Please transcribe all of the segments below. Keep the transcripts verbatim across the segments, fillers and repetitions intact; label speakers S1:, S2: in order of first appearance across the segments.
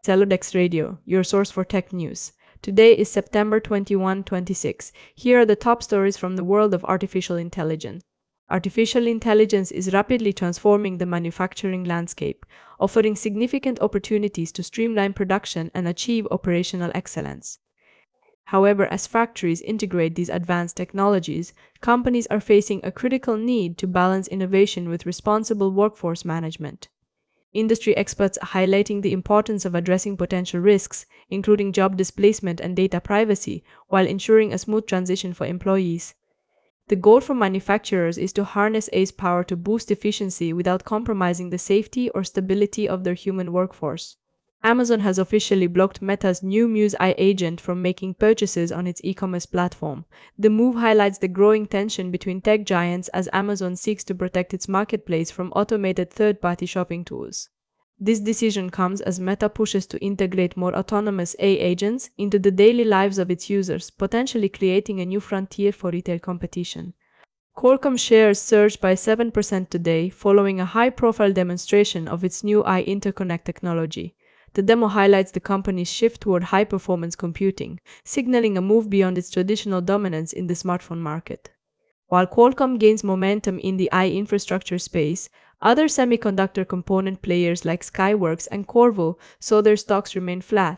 S1: Celodex Radio, your source for tech news. Today is September twenty-first, twenty-six. Here are the top stories from the world of artificial intelligence. Artificial intelligence is rapidly transforming the manufacturing landscape, offering significant opportunities to streamline production and achieve operational excellence. However, as factories integrate these advanced technologies, companies are facing a critical need to balance innovation with responsible workforce management. Industry experts are highlighting the importance of addressing potential risks, including job displacement and data privacy, while ensuring a smooth transition for employees. The goal for manufacturers is to harness A I's power to boost efficiency without compromising the safety or stability of their human workforce. Amazon has officially blocked Meta's new Muse A I agent from making purchases on its e-commerce platform. The move highlights the growing tension between tech giants as Amazon seeks to protect its marketplace from automated third-party shopping tools. This decision comes as Meta pushes to integrate more autonomous A I agents into the daily lives of its users, potentially creating a new frontier for retail competition. Qualcomm shares surged by seven percent today following a high-profile demonstration of its new A I interconnect technology. The demo highlights the company's shift toward high-performance computing, signaling a move beyond its traditional dominance in the smartphone market. While Qualcomm gains momentum in the A I infrastructure space, other semiconductor component players like Skyworks and Qorvo saw their stocks remain flat.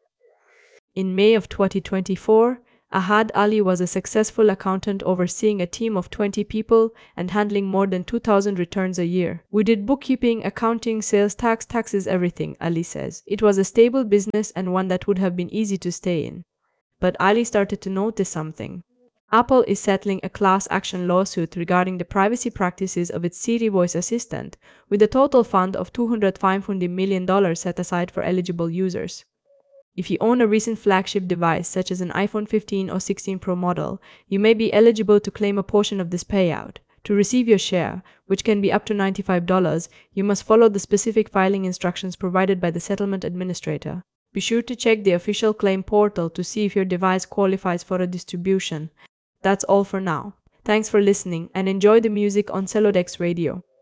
S1: In May of twenty twenty-four, Ahad Ali was a successful accountant overseeing a team of twenty people and handling more than two thousand returns a year. We did bookkeeping, accounting, sales tax, taxes, everything, Ali says. It was a stable business and one that would have been easy to stay in. But Ali started to notice something. Apple is settling a class action lawsuit regarding the privacy practices of its Siri voice assistant, with a total fund of two hundred fifty million dollars set aside for eligible users. If you own a recent flagship device such as an iPhone fifteen or sixteen Pro model, you may be eligible to claim a portion of this payout. To receive your share, which can be up to ninety-five dollars, you must follow the specific filing instructions provided by the settlement administrator. Be sure to check the official claim portal to see if your device qualifies for a distribution. That's all for now. Thanks for listening and enjoy the music on Celodex Radio.